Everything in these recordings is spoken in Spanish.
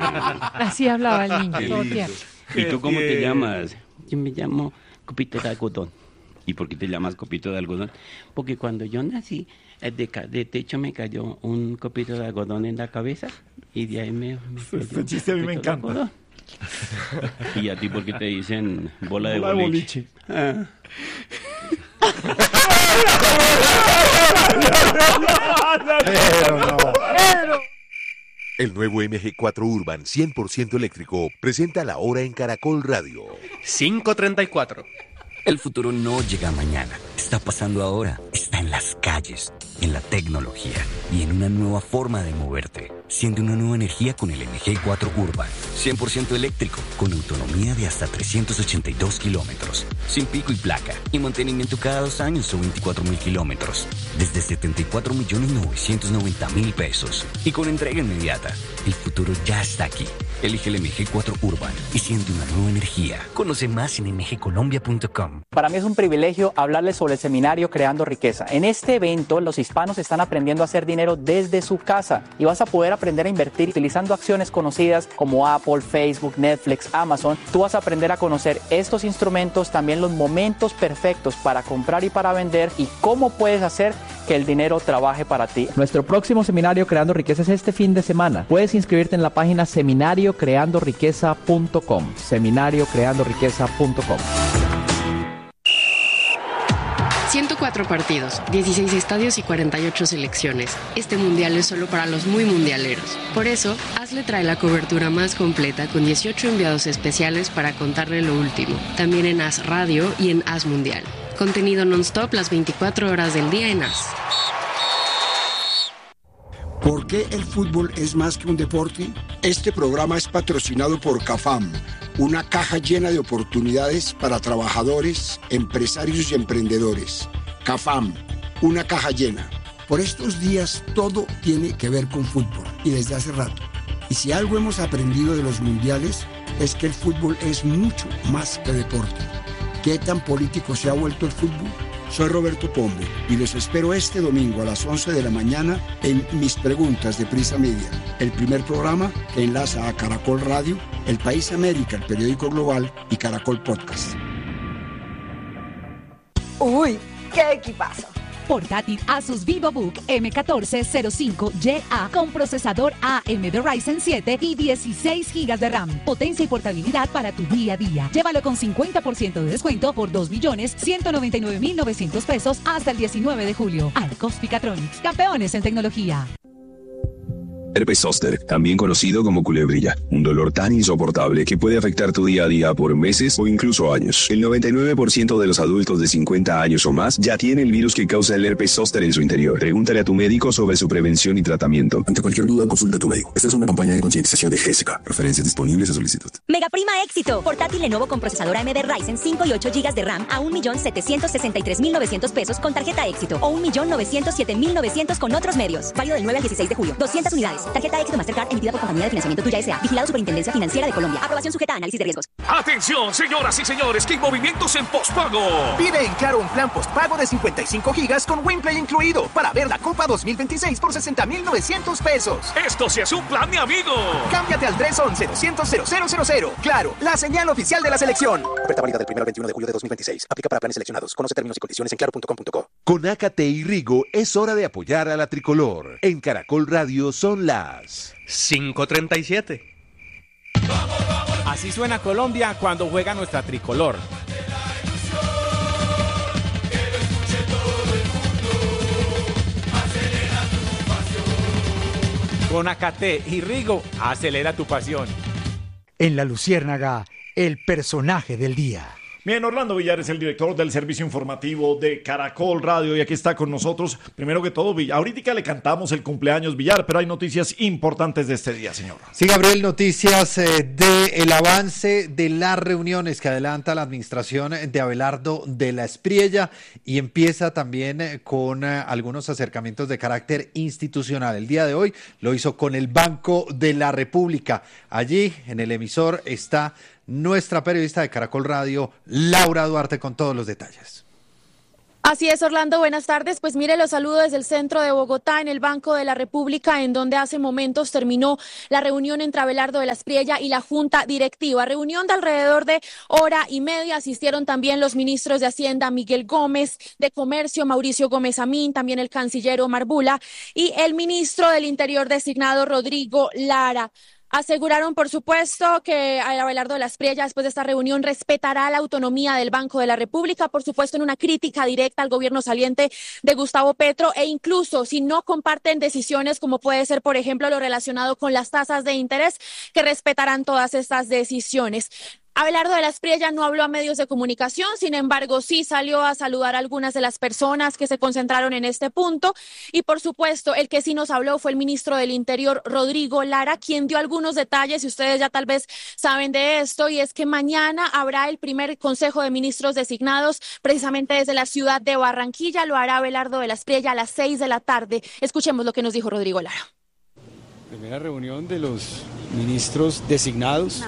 Así hablaba el niño todo el tiempo. ¿Y tú cómo te llamas? Yo me llamo Copito de Algodón. ¿Y por qué te llamas Copito de Algodón? Porque cuando yo nací, de techo me cayó un copito de algodón en la cabeza y de ahí me Este chiste a mí me encanta. ¿Y a ti por qué te dicen bola de boliche? Ah. El nuevo MG4 Urban 100% eléctrico presenta la hora en Caracol Radio. 5:34. El futuro no llega mañana, está pasando ahora, está en las calles, en la tecnología y en una nueva forma de moverte. Siente una nueva energía con el MG4 Urban, 100% eléctrico, con autonomía de hasta 382 kilómetros, sin pico y placa, y mantenimiento cada 2 años o 24.000 kilómetros, desde 74.990.000 pesos, y con entrega inmediata. El futuro ya está aquí. Elige el MG4 Urban y siente una nueva energía. Conoce más en mgcolombia.com. Para mí es un privilegio hablarles sobre el seminario Creando Riqueza. En este evento, los hispanos están aprendiendo a hacer dinero desde su casa y vas a poder aprender a invertir utilizando acciones conocidas como Apple, Facebook, Netflix, Amazon. Tú vas a aprender a conocer estos instrumentos, también los momentos perfectos para comprar y para vender y cómo puedes hacer que el dinero trabaje para ti. Nuestro próximo seminario Creando Riqueza es este fin de semana. Puedes inscribirte en la página seminariocreandoriqueza.com. Seminariocreandoriqueza.com. 104 partidos, 16 estadios y 48 selecciones. Este mundial es solo para los muy mundialeros. Por eso, Hazle trae la cobertura más completa con 18 enviados especiales para contarle lo último. También en Haz Radio y en Haz Mundial. Contenido non-stop las 24 horas del día en Haz. ¿Por qué el fútbol es más que un deporte? Este programa es patrocinado por CAFAM, una caja llena de oportunidades para trabajadores, empresarios y emprendedores. CAFAM, una caja llena. Por estos días todo tiene que ver con fútbol y desde hace rato. Y si algo hemos aprendido de los mundiales es que el fútbol es mucho más que deporte. ¿Qué tan político se ha vuelto el fútbol? Soy Roberto Pombo y los espero este domingo a las 11 de la mañana en Mis Preguntas de Prisa Media, el primer programa que enlaza a Caracol Radio, El País América, el periódico global y Caracol Podcast. ¡Uy! ¡Qué equipazo! Portátil Asus VivoBook M1405YA con procesador AM de Ryzen 7 y 16 GB de RAM. Potencia y portabilidad para tu día a día. Llévalo con 50% de descuento por 2.199.900 pesos hasta el 19 de julio. Arcos Picatronics, campeones en tecnología. Herpes zóster, también conocido como culebrilla, un dolor tan insoportable que puede afectar tu día a día por meses o incluso años. El 99% de los adultos de 50 años o más ya tiene el virus que causa el herpes zóster en su interior. Pregúntale a tu médico sobre su prevención y tratamiento. Ante cualquier duda, consulta a tu médico. Esta es una campaña de concientización de GESECA. Referencias disponibles a solicitud. Mega prima éxito. Portátil Lenovo con procesador AMD Ryzen 5 y 8 GB de RAM a 1.763.900 pesos con tarjeta éxito o 1.907.900 con otros medios. Válido del 9 al 16 de julio. 200 unidades. Tarjeta éxito Mastercard emitida por Compañía de Financiamiento Tuya S.A. Vigilado Superintendencia Financiera de Colombia. Aprobación sujeta a análisis de riesgos. Atención, señoras y señores, que hay movimientos en postpago. Pide en Claro un plan postpago de 55 gigas con WinPlay incluido para ver la Copa 2026 por 60.900 pesos. Esto sí es un plan, mi amigo. Cámbiate al 311-200-0000. Claro, la señal oficial de la selección. Oferta válida del 1 al 21 de julio de 2026. Aplica para planes seleccionados. Conoce términos y condiciones en claro.com.co. Con Ácate y Rigo es hora de apoyar a la tricolor. En Caracol Radio son las 5:37. Así suena Colombia cuando juega nuestra tricolor. Con Ácate y Rigo, acelera tu pasión. En La Luciérnaga, el personaje del día. Bien, Orlando Villar es el director del servicio informativo de Caracol Radio y aquí está con nosotros. Primero que todo, Villar, ahorita le cantamos el cumpleaños, Villar, pero hay noticias importantes de este día, señor. Sí, Gabriel, noticias del avance de las reuniones que adelanta la administración de Abelardo de la Espriella y empieza también con algunos acercamientos de carácter institucional. El día de hoy lo hizo con el Banco de la República. Allí, en el emisor, está nuestra periodista de Caracol Radio, Laura Duarte, con todos los detalles. Así es, Orlando, buenas tardes. Pues mire, los saludo desde el centro de Bogotá, en el Banco de la República, en donde hace momentos terminó la reunión entre Abelardo de la Espriella y la Junta Directiva. Reunión de alrededor de hora y media. Asistieron también los ministros de Hacienda, Miguel Gómez, de Comercio, Mauricio Gómez Amín, también el canciller Omar Bula y el ministro del Interior designado, Rodrigo Lara. Aseguraron, por supuesto, que Abelardo de la Espriella, después de esta reunión, respetará la autonomía del Banco de la República, por supuesto, en una crítica directa al gobierno saliente de Gustavo Petro, e incluso si no comparten decisiones, como puede ser, por ejemplo, lo relacionado con las tasas de interés, que respetarán todas estas decisiones. Abelardo de la Espriella no habló a medios de comunicación, sin embargo, sí salió a saludar a algunas de las personas que se concentraron en este punto. Y, por supuesto, el que sí nos habló fue el ministro del Interior, Rodrigo Lara, quien dio algunos detalles, y ustedes ya tal vez saben de esto, y es que mañana habrá el primer Consejo de Ministros designados, precisamente desde la ciudad de Barranquilla. Lo hará Abelardo de la Espriella a las 6 de la tarde. Escuchemos lo que nos dijo Rodrigo Lara. Primera reunión de los ministros designados.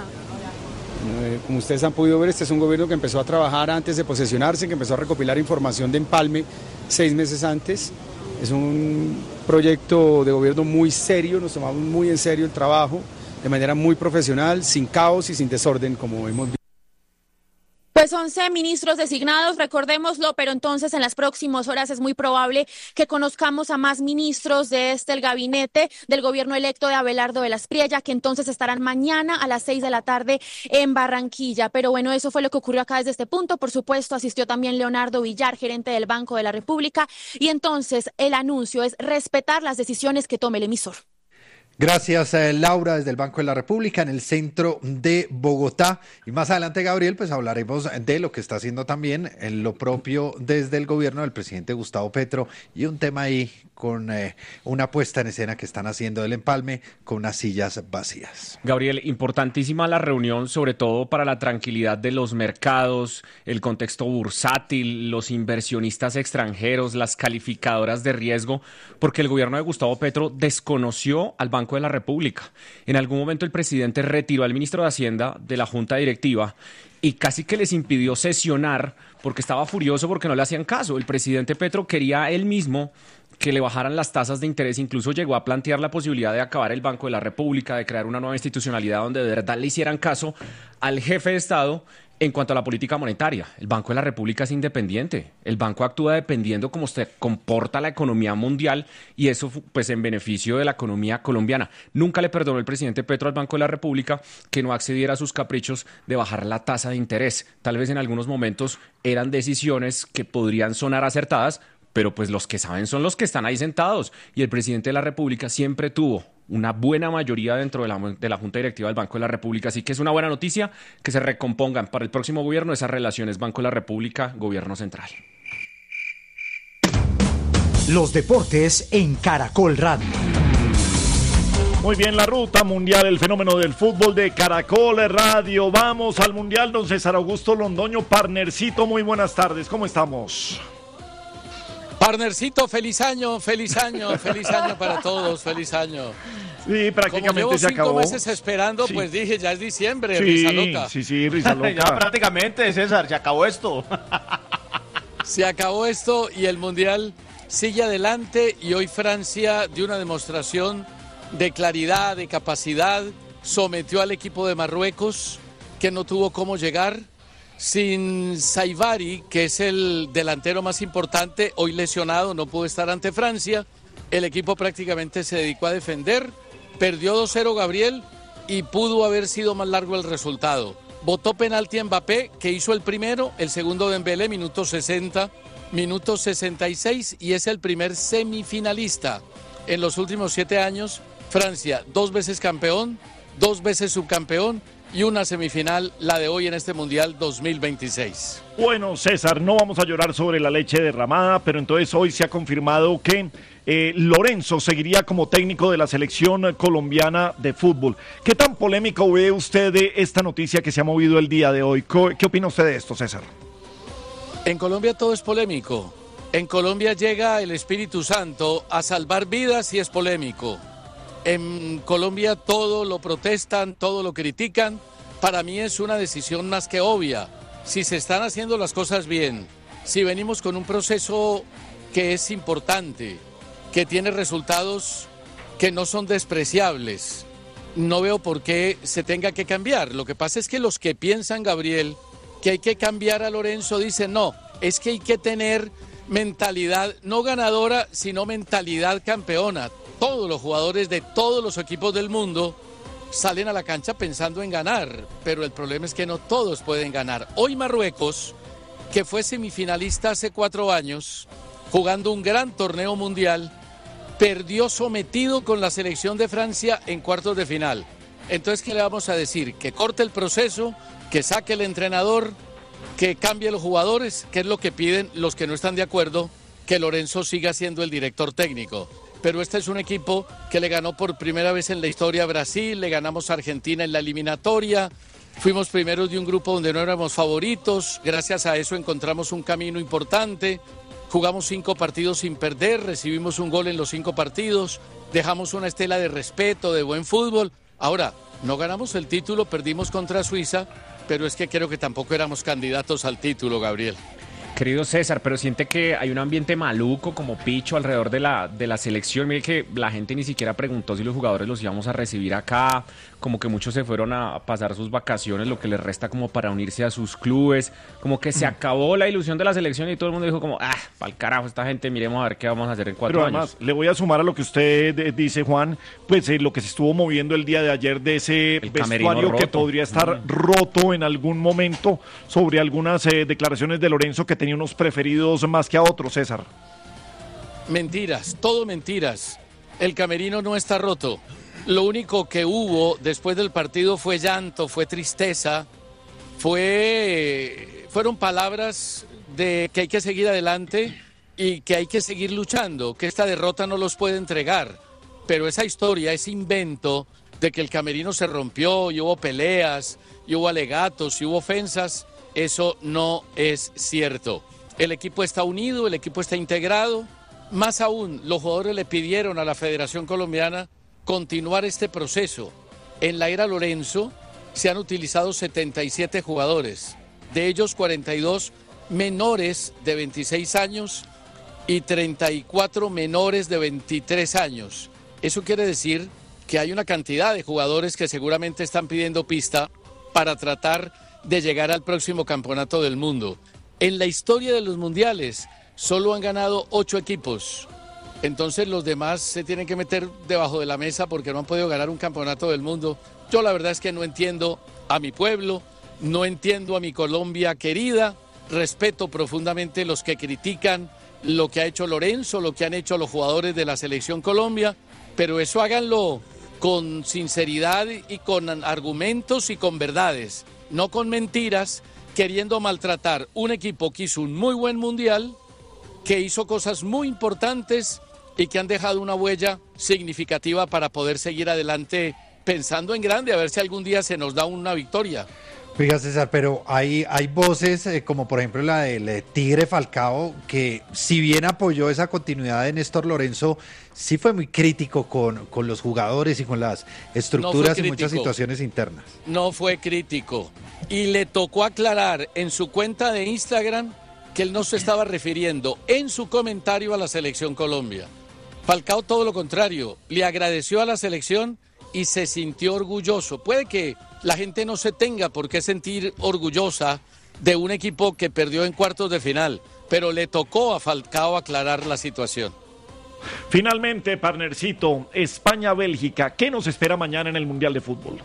Como ustedes han podido ver, este es un gobierno que empezó a trabajar antes de posesionarse, que empezó a recopilar información de empalme 6 meses antes. Es un proyecto de gobierno muy serio, nos tomamos muy en serio el trabajo, de manera muy profesional, sin caos y sin desorden, como hemos visto. Pues 11 ministros designados, recordémoslo, pero entonces en las próximas horas es muy probable que conozcamos a más ministros de el gabinete del gobierno electo de Abelardo de la Espriella, que entonces estarán mañana a las 6 de la tarde en Barranquilla. Pero bueno, eso fue lo que ocurrió acá desde este punto. Por supuesto, asistió también Leonardo Villar, gerente del Banco de la República, y entonces el anuncio es respetar las decisiones que tome el emisor. Gracias, Laura, desde el Banco de la República, en el centro de Bogotá. Y más adelante, Gabriel, pues hablaremos de lo que está haciendo también en lo propio desde el gobierno del presidente Gustavo Petro, y un tema ahí con una puesta en escena que están haciendo del empalme con unas sillas vacías. Gabriel, importantísima la reunión, sobre todo para la tranquilidad de los mercados, el contexto bursátil, los inversionistas extranjeros, las calificadoras de riesgo, porque el gobierno de Gustavo Petro desconoció al Banco de la República. En algún momento el presidente retiró al ministro de Hacienda de la Junta Directiva y casi que les impidió sesionar porque estaba furioso porque no le hacían caso. El presidente Petro quería él mismo que le bajaran las tasas de interés, incluso llegó a plantear la posibilidad de acabar el Banco de la República, de crear una nueva institucionalidad donde de verdad le hicieran caso al jefe de Estado en cuanto a la política monetaria. El Banco de la República es independiente, el banco actúa dependiendo cómo se comporta la economía mundial y eso pues en beneficio de la economía colombiana. Nunca le perdonó el presidente Petro al Banco de la República que no accediera a sus caprichos de bajar la tasa de interés. Tal vez en algunos momentos eran decisiones que podrían sonar acertadas, pero pues los que saben son los que están ahí sentados, y el presidente de la República siempre tuvo una buena mayoría dentro de la Junta Directiva del Banco de la República, así que es una buena noticia que se recompongan para el próximo gobierno esas relaciones Banco de la República, Gobierno Central. Los deportes en Caracol Radio. Muy bien, la ruta mundial, el fenómeno del fútbol de Caracol Radio. Vamos al mundial, don César Augusto Londoño, partnercito, muy buenas tardes, ¿cómo estamos? Partnercito, feliz año para todos, feliz año. Sí, prácticamente se acabó. Como llevo 5 meses esperando, pues dije, ya es diciembre, sí, risa loca. Sí, risa loca. Ya prácticamente, César, se acabó esto. Se acabó esto y el Mundial sigue adelante, y hoy Francia dio una demostración de claridad, de capacidad, sometió al equipo de Marruecos, que no tuvo cómo llegar. Sin Saibari, que es el delantero más importante, hoy lesionado, no pudo estar ante Francia. El equipo prácticamente se dedicó a defender, perdió 2-0 Gabriel y pudo haber sido más largo el resultado. Votó penalti a Mbappé, que hizo el primero, el segundo Dembélé, minuto 60, minuto 66, y es el primer semifinalista. En los últimos 7 años, Francia 2 veces campeón, 2 veces subcampeón, y una semifinal, la de hoy en este Mundial 2026. Bueno, César, no vamos a llorar sobre la leche derramada, pero entonces hoy se ha confirmado que Lorenzo seguiría como técnico de la selección colombiana de fútbol. ¿Qué tan polémico ve usted de esta noticia que se ha movido el día de hoy? ¿Qué opina usted de esto, César? En Colombia todo es polémico. En Colombia llega el Espíritu Santo a salvar vidas y es polémico. En Colombia todo lo protestan, todo lo critican. Para mí es una decisión más que obvia. Si se están haciendo las cosas bien si venimos con un proceso que es importante, que tiene resultados que no son despreciables, no veo por qué se tenga que cambiar. Lo que pasa es que los que piensan, Gabriel, que hay que cambiar a Lorenzo dicen no, es que hay que tener mentalidad no ganadora, sino mentalidad campeona. Todos los jugadores de todos los equipos del mundo salen a la cancha pensando en ganar, pero el problema es que no todos pueden ganar. Hoy Marruecos, que fue semifinalista hace 4 años, jugando un gran torneo mundial, perdió sometido con la selección de Francia en cuartos de final. Entonces, ¿qué le vamos a decir? Que corte el proceso, que saque el entrenador, que cambie los jugadores, que es lo que piden los que no están de acuerdo, que Lorenzo siga siendo el director técnico. Pero este es un equipo que le ganó por primera vez en la historia a Brasil, le ganamos a Argentina en la eliminatoria, fuimos primeros de un grupo donde no éramos favoritos, gracias a eso encontramos un camino importante, jugamos 5 partidos sin perder, recibimos un gol en los 5 partidos, dejamos una estela de respeto, de buen fútbol. Ahora, no ganamos el título, perdimos contra Suiza, pero es que creo que tampoco éramos candidatos al título, Gabriel. Querido César, pero siente que hay un ambiente maluco como picho alrededor de la selección. Mire que la gente ni siquiera preguntó si los jugadores los íbamos a recibir acá, como que muchos se fueron a pasar sus vacaciones, lo que les resta como para unirse a sus clubes, como que se acabó la ilusión de la selección y todo el mundo dijo como, pa'l carajo esta gente, miremos a ver qué vamos a hacer en 4 Pero años. además, le voy a sumar a lo que usted dice, Juan, pues lo que se estuvo moviendo el día de ayer de ese vestuario que podría estar roto en algún momento sobre algunas declaraciones de Lorenzo que tenía unos preferidos más que a otros, César. Mentiras, todo mentiras. El camerino no está roto. Lo único que hubo después del partido fue llanto, fue tristeza, fueron palabras de que hay que seguir adelante y que hay que seguir luchando, que esta derrota no los puede entregar. Pero esa historia, ese invento de que el camerino se rompió y hubo peleas, y hubo alegatos, y hubo ofensas, eso no es cierto. El equipo está unido, el equipo está integrado. Más aún, los jugadores le pidieron a la Federación Colombiana continuar este proceso. En la era Lorenzo se han utilizado 77 jugadores, de ellos 42 menores de 26 años y 34 menores de 23 años. Eso quiere decir que hay una cantidad de jugadores que seguramente están pidiendo pista para tratar de llegar al próximo campeonato del mundo. En la historia de los mundiales solo han ganado 8 equipos. Entonces los demás se tienen que meter debajo de la mesa porque no han podido ganar un campeonato del mundo. Yo la verdad es que no entiendo a mi pueblo, no entiendo a mi Colombia querida, respeto profundamente los que critican lo que ha hecho Lorenzo, lo que han hecho los jugadores de la Selección Colombia, pero eso háganlo con sinceridad y con argumentos y con verdades, no con mentiras, queriendo maltratar un equipo que hizo un muy buen mundial, que hizo cosas muy importantes y que han dejado una huella significativa para poder seguir adelante pensando en grande, a ver si algún día se nos da una victoria. Oiga, César, pero hay voces como por ejemplo la del Tigre Falcao, que si bien apoyó esa continuidad de Néstor Lorenzo, sí fue muy crítico con los jugadores y con las estructuras y muchas situaciones internas. No fue crítico. Y le tocó aclarar en su cuenta de Instagram que él no se estaba refiriendo en su comentario a la Selección Colombia. Falcao todo lo contrario, le agradeció a la selección y se sintió orgulloso. Puede que la gente no se tenga por qué sentir orgullosa de un equipo que perdió en cuartos de final, pero le tocó a Falcao aclarar la situación. Finalmente, partnercito, España-Bélgica, ¿qué nos espera mañana en el Mundial de Fútbol?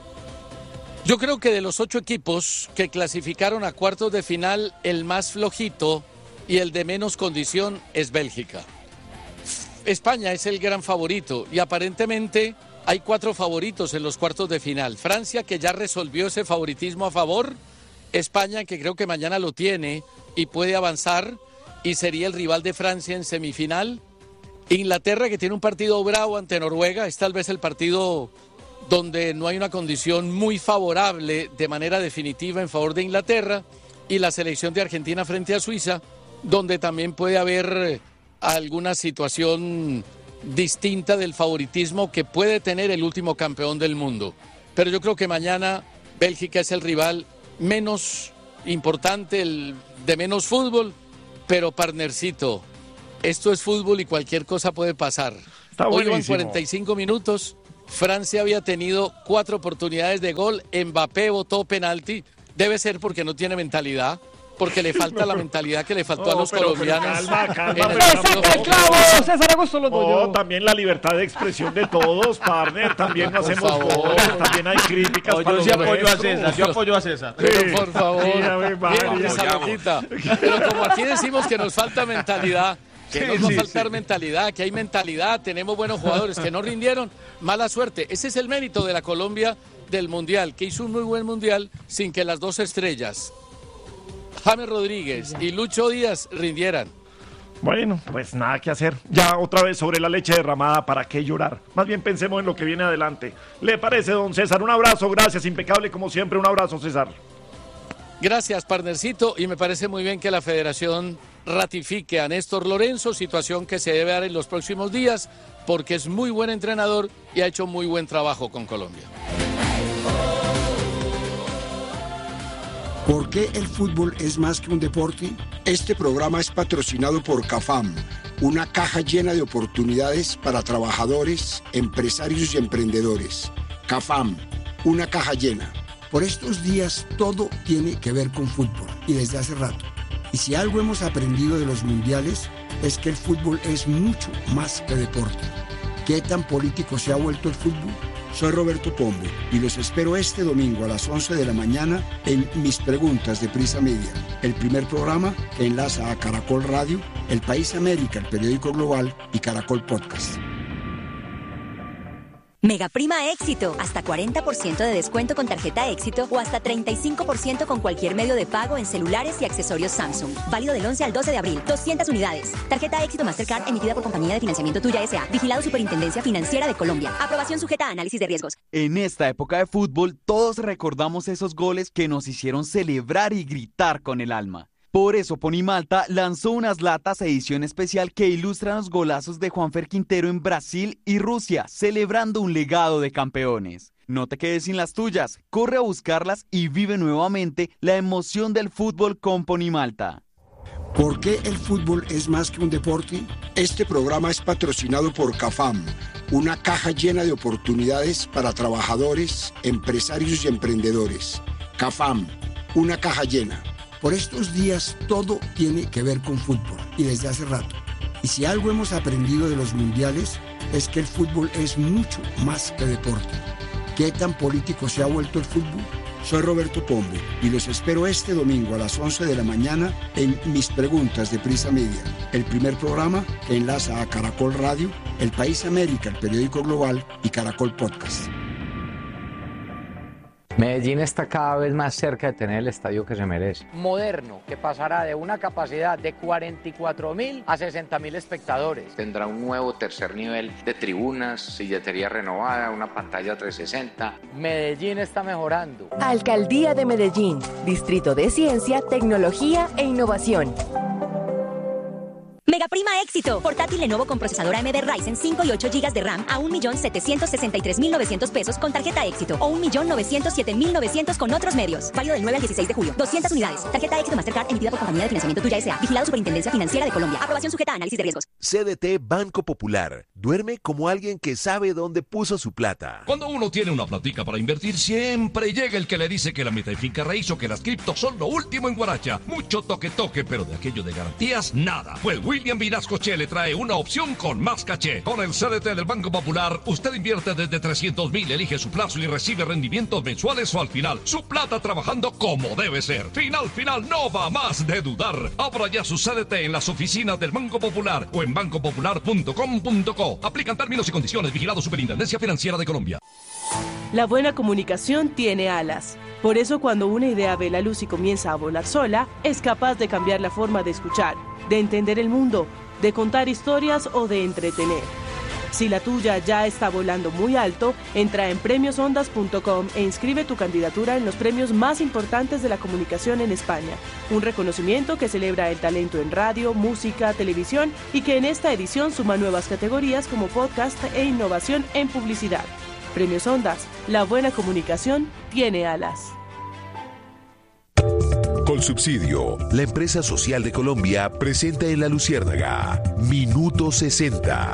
Yo creo que de los 8 equipos que clasificaron a cuartos de final, el más flojito y el de menos condición es Bélgica. España es el gran favorito y aparentemente hay 4 favoritos en los cuartos de final. Francia, que ya resolvió ese favoritismo a favor. España, que creo que mañana lo tiene y puede avanzar y sería el rival de Francia en semifinal. Inglaterra, que tiene un partido bravo ante Noruega, es tal vez el partido donde no hay una condición muy favorable de manera definitiva en favor de Inglaterra. Y la selección de Argentina frente a Suiza, donde también puede haber alguna situación distinta del favoritismo que puede tener el último campeón del mundo. Pero yo creo que mañana Bélgica es el rival menos importante, el de menos fútbol, Pero, partnercito, esto es fútbol y cualquier cosa puede pasar. Hoy van 45 minutos. Francia había tenido 4 oportunidades de gol. Mbappé botó penalti. Debe ser porque no tiene mentalidad. Porque le falta la mentalidad que le faltó a los colombianos. También la libertad de expresión de todos, partner. También no hacemos goles, también hay críticas. Yo sí apoyo a César, yo apoyo a César. Pero por favor, pero como aquí decimos que nos falta mentalidad, que nos va a faltar mentalidad, que hay mentalidad, tenemos buenos jugadores que no rindieron, mala suerte. Ese es el mérito de la Colombia del Mundial, que hizo un muy buen Mundial sin que las 2 estrellas, James Rodríguez y Lucho Díaz, rindieran. Bueno, pues nada que hacer. Ya otra vez sobre la leche derramada, ¿para qué llorar? Más bien pensemos en lo que viene adelante. ¿Le parece, don César? Un abrazo, gracias, impecable como siempre. Un abrazo, César. Gracias, partnercito, y me parece muy bien que la federación ratifique a Néstor Lorenzo, situación que se debe dar en los próximos días, porque es muy buen entrenador y ha hecho muy buen trabajo con Colombia. ¿Por qué el fútbol es más que un deporte? Este programa es patrocinado por CAFAM, una caja llena de oportunidades para trabajadores, empresarios y emprendedores. CAFAM, una caja llena. Por estos días todo tiene que ver con fútbol y desde hace rato. Y si algo hemos aprendido de los mundiales es que el fútbol es mucho más que deporte. ¿Qué tan político se ha vuelto el fútbol? Soy Roberto Pombo y los espero este domingo a las 11 de la mañana en Mis Preguntas de Prisa Media, el primer programa que enlaza a Caracol Radio, El País América, el periódico global y Caracol Podcast. Mega Prima Éxito, hasta 40% de descuento con tarjeta Éxito o hasta 35% con cualquier medio de pago en celulares y accesorios Samsung. Válido del 11 al 12 de abril, 200 unidades. Tarjeta Éxito Mastercard emitida por Compañía de Financiamiento Tuya S.A. Vigilado Superintendencia Financiera de Colombia. Aprobación sujeta a análisis de riesgos. En esta época de fútbol, todos recordamos esos goles que nos hicieron celebrar y gritar con el alma. Por eso Ponimalta lanzó unas latas edición especial que ilustran los golazos de Juanfer Quintero en Brasil y Rusia, celebrando un legado de campeones. No te quedes sin las tuyas, corre a buscarlas y vive nuevamente la emoción del fútbol con Ponimalta. ¿Por qué el fútbol es más que un deporte? Este programa es patrocinado por CAFAM, una caja llena de oportunidades para trabajadores, empresarios y emprendedores. CAFAM, una caja llena. Por estos días todo tiene que ver con fútbol y desde hace rato. Y si algo hemos aprendido de los mundiales es que el fútbol es mucho más que deporte. ¿Qué tan político se ha vuelto el fútbol? Soy Roberto Pombo y los espero este domingo a las 11 de la mañana en Mis Preguntas de Prisa Media, el primer programa que enlaza a Caracol Radio, El País América, el periódico global y Caracol Podcast. Medellín está cada vez más cerca de tener el estadio que se merece. Moderno, que pasará de una capacidad de 44.000 a 60.000 espectadores. Tendrá un nuevo tercer nivel de tribunas, silletería renovada, una pantalla 360. Medellín está mejorando. Alcaldía de Medellín, Distrito de Ciencia, Tecnología e Innovación. Mega Prima Éxito. Portátil Lenovo con procesador AMD Ryzen 5 y 8 GB de RAM a 1.763.900 pesos con tarjeta Éxito o 1.907.900 con otros medios. Válido del 9 al 16 de julio. 200 unidades. Tarjeta Éxito Mastercard emitida por Compañía de Financiamiento Tuya S.A. Vigilado Superintendencia Financiera de Colombia. Aprobación sujeta a análisis de riesgos. CDT Banco Popular. Duerme como alguien que sabe dónde puso su plata. Cuando uno tiene una platica para invertir, siempre llega el que le dice que la meta y finca raíz o que las criptos son lo último en Guaracha. Mucho toque, pero de aquello de garantías, nada. Pues William Vinascoche le trae una opción con más caché. Con el CDT del Banco Popular, usted invierte desde 300.000, elige su plazo y recibe rendimientos mensuales o al final. Su plata trabajando como debe ser. Final, no va más de dudar. Abra ya su CDT en las oficinas del Banco Popular o en bancopopular.com.co. Aplican términos y condiciones. Vigilado Superintendencia Financiera de Colombia. La buena comunicación tiene alas. Por eso cuando una idea ve la luz y comienza a volar sola, es capaz de cambiar la forma de escuchar, de entender el mundo, de contar historias o de entretener. Si la tuya ya está volando muy alto, entra en premiosondas.com e inscribe tu candidatura en los premios más importantes de la comunicación en España. Un reconocimiento que celebra el talento en radio, música, televisión y que en esta edición suma nuevas categorías como podcast e innovación en publicidad. Premios Ondas, la buena comunicación tiene alas. Colsubsidio, la empresa social de Colombia, presenta en La Luciérnaga Minuto 60.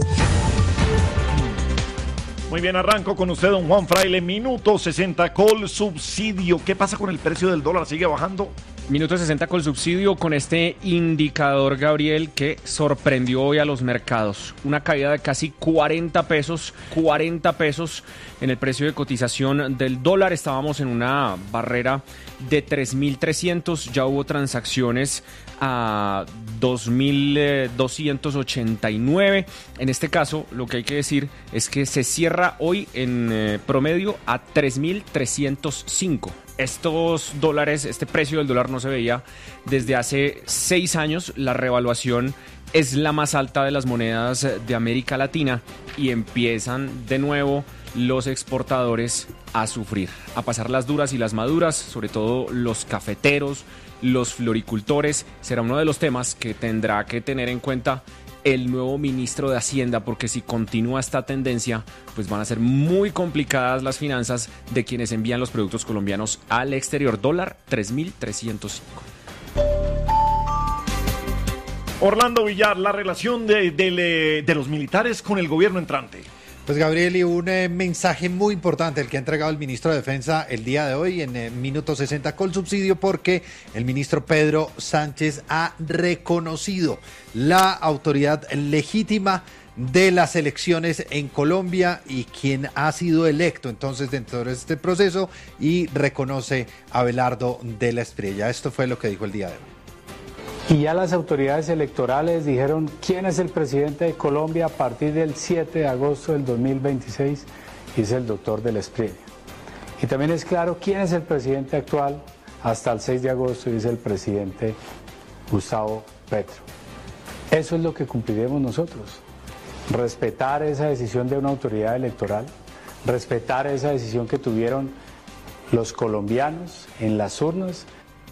Muy bien, arranco con usted, don Juan Fraile. Minuto 60, Colsubsidio. ¿Qué pasa con el precio del dólar? ¿Sigue bajando? Minuto 60 Colsubsidio con este indicador, Gabriel, que sorprendió hoy a los mercados. Una caída de casi 40 pesos en el precio de cotización del dólar. Estábamos en una barrera de 3.300, ya hubo transacciones a 2.289. En este caso, lo que hay que decir es que se cierra hoy en promedio a 3.305. Estos dólares, este precio del dólar no se veía desde hace 6 años. La revaluación es la más alta de las monedas de América Latina y empiezan de nuevo los exportadores a sufrir, a pasar las duras y las maduras, sobre todo los cafeteros, los floricultores. Será uno de los temas que tendrá que tener en cuenta el nuevo ministro de Hacienda, porque si continúa esta tendencia, pues van a ser muy complicadas las finanzas de quienes envían los productos colombianos al exterior. Dólar 3.305. Orlando Villar, la relación de los militares con el gobierno entrante. Pues Gabriel, y un mensaje muy importante el que ha entregado el ministro de Defensa el día de hoy en Minuto 60 Colsubsidio, porque el ministro Pedro Sánchez ha reconocido la autoridad legítima de las elecciones en Colombia y quien ha sido electo entonces dentro de este proceso, y reconoce a Abelardo de la Espriella. Esto fue lo que dijo el día de hoy. Y ya las autoridades electorales dijeron quién es el presidente de Colombia a partir del 7 de agosto del 2026, y es el doctor de la Espriella. Y también es claro quién es el presidente actual hasta el 6 de agosto, y es el presidente Gustavo Petro. Eso es lo que cumpliremos nosotros. Respetar esa decisión de una autoridad electoral, respetar esa decisión que tuvieron los colombianos en las urnas.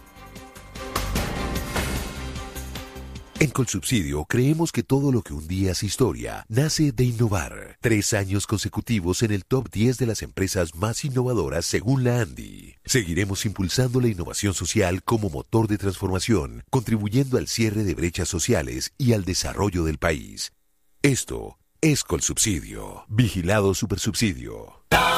En Colsubsidio creemos que todo lo que un día es historia nace de innovar. 3 años consecutivos en el top 10 de las empresas más innovadoras según la ANDI. Seguiremos impulsando la innovación social como motor de transformación, contribuyendo al cierre de brechas sociales y al desarrollo del país. Esto es Colsubsidio. Vigilado Supersubsidio.